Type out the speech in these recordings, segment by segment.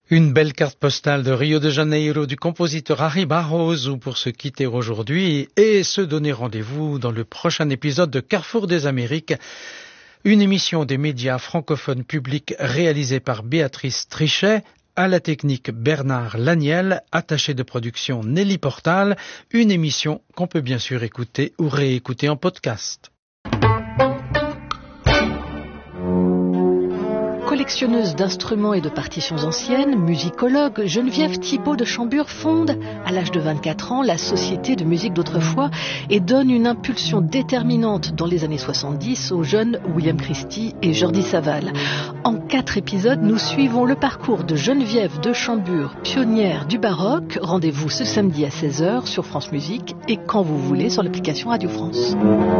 Une belle carte postale de Rio de Janeiro du compositeur Harry Barroso pour se quitter aujourd'hui et se donner rendez-vous dans le prochain épisode de Carrefour des Amériques, une émission des médias francophones publics réalisée par Béatrice Trichet, à la technique Bernard Laniel, attaché de production Nelly Portal, une émission qu'on peut bien sûr écouter ou réécouter en podcast. Collectionneuse d'instruments et de partitions anciennes, musicologue, Geneviève Thibault de Chambure fonde, à l'âge de 24 ans, la Société de musique d'autrefois et donne une impulsion déterminante dans les années 70 aux jeunes William Christie et Jordi Savall. En 4 épisodes, nous suivons le parcours de Geneviève de Chambure, pionnière du baroque. Rendez-vous ce samedi à 16h sur France Musique et quand vous voulez sur l'application Radio France.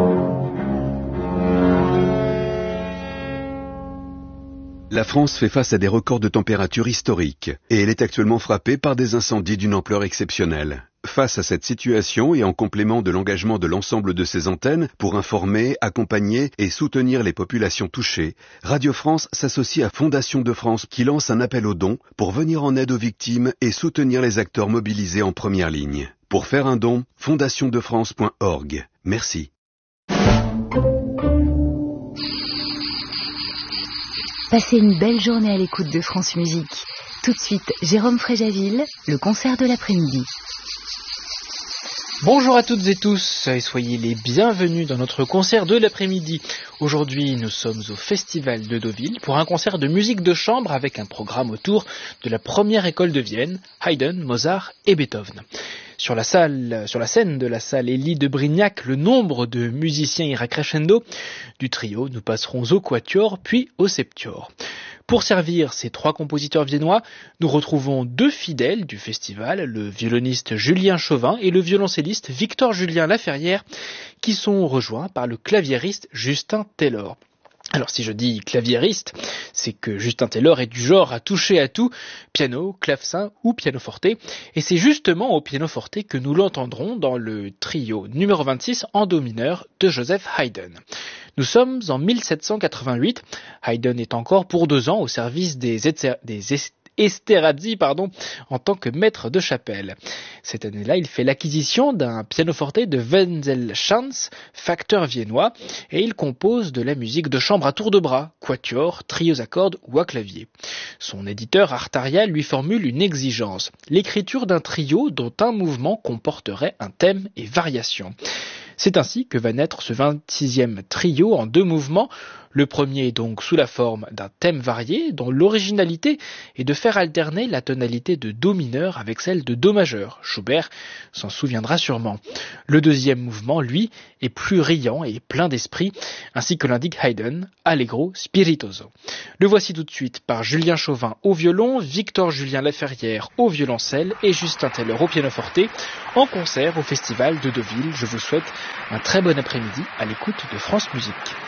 La France fait face à des records de température historiques et elle est actuellement frappée par des incendies d'une ampleur exceptionnelle. Face à cette situation et en complément de l'engagement de l'ensemble de ses antennes pour informer, accompagner et soutenir les populations touchées, Radio France s'associe à Fondation de France qui lance un appel aux dons pour venir en aide aux victimes et soutenir les acteurs mobilisés en première ligne. Pour faire un don, fondationdefrance.org. Merci. Passez une belle journée à l'écoute de France Musique. Tout de suite, Jérôme Fréjaville, le concert de l'après-midi. Bonjour à toutes et tous et soyez les bienvenus dans notre concert de l'après-midi. Aujourd'hui, nous sommes au Festival de Deauville pour un concert de musique de chambre avec un programme autour de la première école de Vienne, Haydn, Mozart et Beethoven. Sur la scène de la salle Élie de Brignac, le nombre de musiciens ira crescendo. Du trio, nous passerons au quatuor puis au septior. Pour servir ces 3 compositeurs viennois, nous retrouvons 2 fidèles du festival, le violoniste Julien Chauvin et le violoncelliste Victor-Julien Laferrière, qui sont rejoints par le claviériste Justin Taylor. Alors si je dis claviériste, c'est que Justin Taylor est du genre à toucher à tout, piano, clavecin ou pianoforte, et c'est justement au pianoforte que nous l'entendrons dans le trio numéro 26 en do mineur de Joseph Haydn. Nous sommes en 1788, Haydn est encore pour 2 ans au service des Esterhazy, en tant que maître de chapelle. Cette année-là, il fait l'acquisition d'un pianoforte de Wenzel Schantz, facteur viennois, et il compose de la musique de chambre à tour de bras, quatuor, trios à cordes ou à clavier. Son éditeur Artaria lui formule une exigence, l'écriture d'un trio dont un mouvement comporterait un thème et variation. C'est ainsi que va naître ce 26e trio en 2 mouvements. Le premier est donc sous la forme d'un thème varié dont l'originalité est de faire alterner la tonalité de do mineur avec celle de do majeur. Schubert s'en souviendra sûrement. Le deuxième mouvement, lui, est plus riant et plein d'esprit, ainsi que l'indique Haydn, allegro spiritoso. Le voici tout de suite par Julien Chauvin au violon, Victor-Julien Laferrière au violoncelle et Justin Taylor au pianoforte, en concert au Festival de Deauville. Je vous souhaite un très bon après-midi à l'écoute de France Musique.